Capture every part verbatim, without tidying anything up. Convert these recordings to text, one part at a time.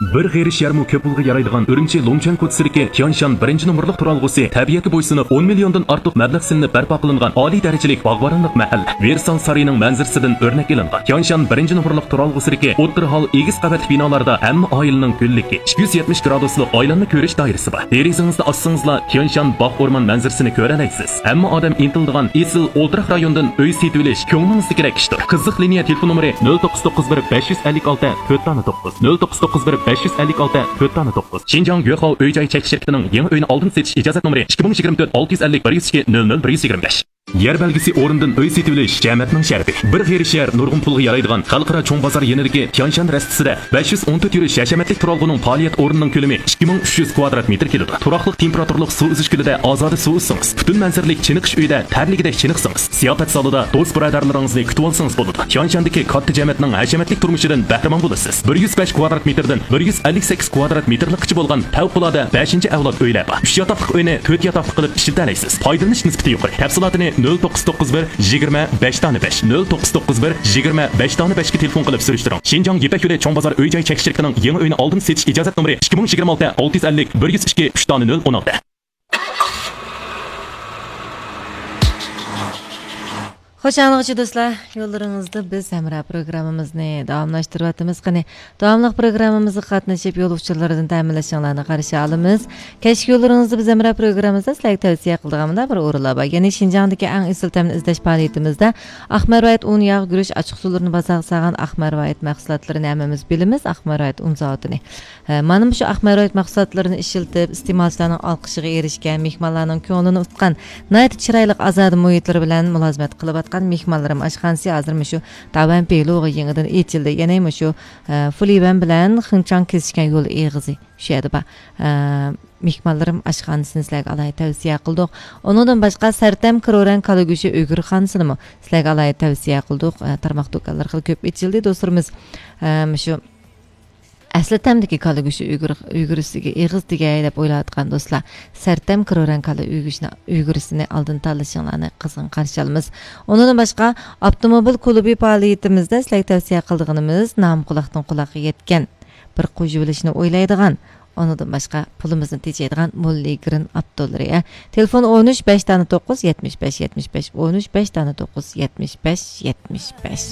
Bir g'erish yarmi ko'p pulga yaraydigan Urumchi Longchang ko'chasiga Tianshan birinchi nomerlik turalg'usi tabiatga bo'ysunib o'n milliondan ortiq mablag' silinib barpo qilingan oliy darajalik bog'boronlik mahalla Versal sarining manzarasidan o'rnak ilingan. Tianshan birinchi nomerlik turalg'usiga o'ttir hol egiz qavat binolarda hamma oilaning kunligi ikki yuz yetmish graduslik oilanni ko'rish doirasi bor. Derazingizni ochsangizlar Tianshan bog' o'rmon manzarasini ko'ra olasiz. Hamma odam intildigan esil o'ltiraq rayondan uy setib olish ko'nglingizni kerak ishdir. Qiziq liniya telefon nomeri nol to'qqiz to'qqiz bir besh yuz ellik olti to'rt to'qqiz nol to'qqiz to'qqiz bir besh yuz ellik olti to'rt to'qqiz. Xinjiang Yuehao uy-joy chekish shirkatining yangi uyni oldin setish ijozat nomeri ikki ming yigirma to'rt olti yuz ellik bir yuz ikki nol nol bir yuz yigirma besh. Yer belgisi o'rindan uy setib olish jamiyatning sharti. Bir g'erish yer nurg'un pulga yaraydigan xalqaro cho'ng bozor yenidagi Tianshan rastasida besh yuz o'n to'rt yurish hashamatlik turalg'uning faoliyat o'rnining ko'lami ikki ming uch yuz kvadrat metr keladi. Turaqliq temperaturli suv uzish gulida ozoda suv uzsangiz, butun manzaralik chiniqish uyida tarligidek chiniqsangiz, ziyofat zalida do'st birodarlaringizni kutib olsangiz bo'ladi. Tianshandagi katta jamiyatning hashamatlik turmushidan bahramand bo'lasiz. bir yuz besh kvadrat metrdan bir yuz ellik sakkiz kvadrat metrlikcha bo'lgan favqulodda beshinchi avlod uylar bor. uch yotoqli uyni to'rt yotoqli qilib ishlatib olasiz. Foydalanish nisbati yuqori. Tafsilotini nol to'qqiz to'qqiz bir yigirma besh besh nol to'qqiz to'qqiz bir yigirma besh besh ga telefon qilib surishtiring. Xinjiang Yipak yo'li cho'ng bozor uy-joy chekish shirkatining yangi uyni oldin setish ijozat nomeri ikki ming yigirma olti olti yuz ellik bir yuz ikki uch nol o'n olti. Xo'sh, anig'chi do'stlar, yo'llaringizda biz Hamra programmamizni davomlashtiryapmiz. Qani, davomli programmamizga qatnashib yo'lovchilardan ta'minlashinglarni qarshi olamiz. Kechki yo'llaringizda biz Hamra programmamizda sizlarga tavsiya qilganimda bir o'rinlar bor. Ya'ni Xinjiangdagi eng asl ta'min izlash faoliyatimizda Ahmarvayt un yog' guruch ochiq suvlarini bazaqsagan Ahmarvayt mahsulotlarini hammamiz bilamiz. Ahmarvayt un zavodini. Mana shu Ahmarvayt mahsulotlarini ishlatib, iste'molchilarning olqishiga erishgan, mehmonlarning ko'nglini utgan, nayt chiroyli azod muhitlar bilan mulozimat qilib mehmonlarim ashxonasi hozir shu Tavan Peylo'ga yangidan echildi. Yana shu Fuliban bilan Xinjiang kesishgan yo'l eg'izi shu yerda bor. Mehmonlarim ashxonasini sizlarga alohida tavsiya qildik. Undan boshqa Sartam Kiroran Kalagushi Uyg'ur xonasini sizlarga alohida tavsiya qildik. Tarmoq do'konlar ko'p echildi do'stlarimiz. Shu asli tamdagi kalagushi uyg'urisiga eg'iz degay deb o'ylayotgan do'stlar, Sartam Kiroran kala uyg'urisini oldin tanlashinglarni qizg'in qarshi olamiz. Undan boshqa avtomobil klubi faoliyatimizda sizlarga tavsiya qilganimiz nam quloqdan quloqqa yetgan bir qo'yib olishni o'ylaydigan, ondan boshqa pulimizni tejaydigan Mulli Grin Abdullari. Telefon o'n uch besh to'qqiz yetmish besh yetmish besh o'n uch besh to'qqiz yetmish besh yetmish besh.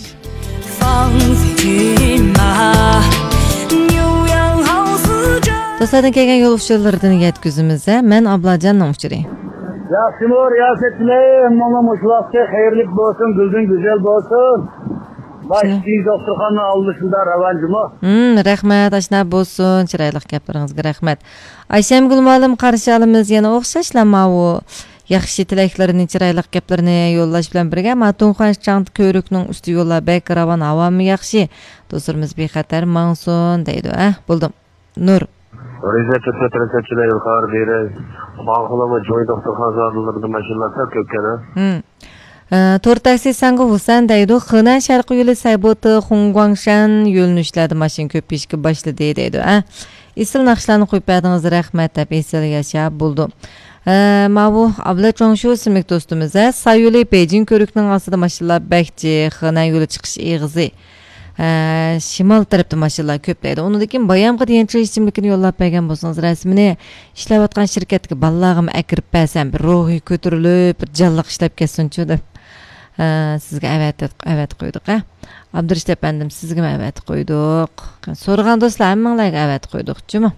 Do'stlardan kelgan yo'lovchilardan yetkazimiz. Men Ablajonning uchiri. Yaxshimor, yaxshilar, mana shu vaqtda xayrli bo'lsin, gulning go'zal bo'lsin. Başlayın doktorxona oldisida ravanjimi? Hmm, rahmat, ashna bo'lsin. Chiroyli gaplaringizga rahmat. Ayşemgul ma'lum qarshi olamiz. Yana o'xshashlarmi u? Yaxshi tilaklarini, chiroyli gaplarini yo'llash bilan birga Matunxonchang ko'rikning usti yo'llar bek ravan avami yaxshi. Do'stlarimiz bexatar mansun deydi. Ah, bo'ldim. Nur. Rezerv tretretchilar yuqori beri bağlama joy doktorxonalarida mashinalar ko'pkana. Hmm. To'rt taksi sangi Husan deydi. Xina sharqiy yo'li Sayboti Xungguangshan yo'lini ishladi, mashina ko'p peshga boshladi deydi. Ah, isl naqshlarni qo'yib berdingiz, rahmat deb esil yashab bo'ldi. Mavu Abla Chongshu ismli do'stimiz Sayuli Beijing ko'rikning ostida mashinalar bekchi, Xina yo'li chiqish eg'izi. Shimol tarafda mashinalar ko'p deydi. Undan keyin Bayamga degancha isimlikni yo'llab bergan bo'lsangiz, rasmini ishlayotgan shirkatga ballag'im akirib bersam, bir ruhi ko'tarilib, bir jalliq ishlab ketsin-chu deb sizga avat avat qo'ydik. Abdurishid apandim, sizga avat qo'ydik. So'ragan do'stlar hammanglarga avat qo'ydik-chimi?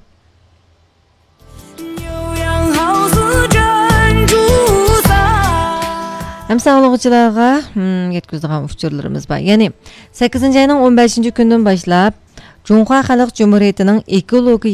Hem sağlıqçılarga yetkizdigan uchurlarimiz bor. Ya'ni sakkizinchi ayning o'n beshinchi kundan boshlab Junxo Xalq Cumhuriyatining ekologiya